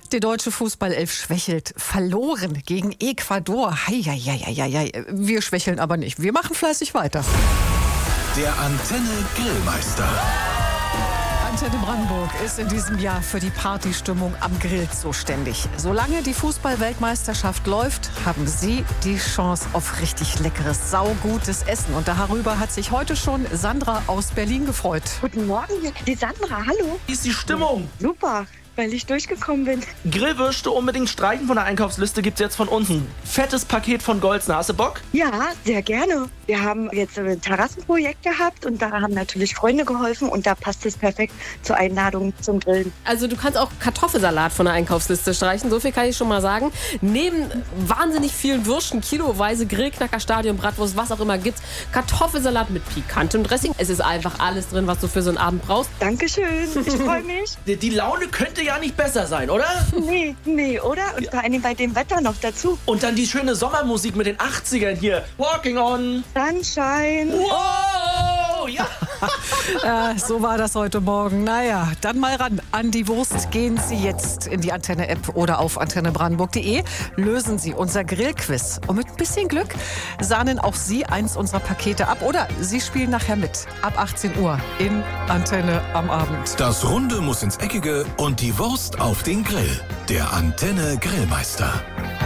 Die deutsche Fußballelf schwächelt. Verloren gegen Ecuador. Heieieiei. Wir schwächeln aber nicht. Wir machen fleißig weiter. Der Antenne Grillmeister. Antenne Brandenburg ist in diesem Jahr für die Partystimmung am Grill zuständig. Solange die Fußball-Weltmeisterschaft läuft, haben Sie die Chance auf richtig leckeres, saugutes Essen. Und darüber hat sich heute schon Sandra aus Berlin gefreut. Guten Morgen, die Sandra, hallo. Wie ist die Stimmung? Super, weil ich durchgekommen bin. Grillwürste unbedingt streichen von der Einkaufsliste gibt's jetzt von uns. Ein fettes Paket von Goldsner. Hast du Bock? Ja, sehr gerne. Wir haben jetzt ein Terrassenprojekt gehabt und da haben natürlich Freunde geholfen und da passt es perfekt zur Einladung zum Grillen. Also du kannst auch Kartoffelsalat von der Einkaufsliste streichen, so viel kann ich schon mal sagen. Neben wahnsinnig vielen Würsten, kiloweise Grillknacker, Stadion, Bratwurst, was auch immer gibt's, Kartoffelsalat mit pikantem Dressing. Es ist einfach alles drin, was du für so einen Abend brauchst. Dankeschön, ich freue mich. Die Laune könnte ja nicht besser sein, oder? Nee, oder? Und vor allem bei dem Wetter noch dazu. Und dann die schöne Sommermusik mit den 80ern hier. Walking on. Sunshine. Wow, ja. So war das heute Morgen. Naja, dann mal ran an die Wurst. Gehen Sie jetzt in die Antenne-App oder auf antennebrandenburg.de. Lösen Sie unser Grillquiz. Und mit ein bisschen Glück sahnen auch Sie eins unserer Pakete ab. Oder Sie spielen nachher mit. Ab 18 Uhr in Antenne am Abend. Das Runde muss ins Eckige und die Wurst auf den Grill. Der Antenne Grillmeister.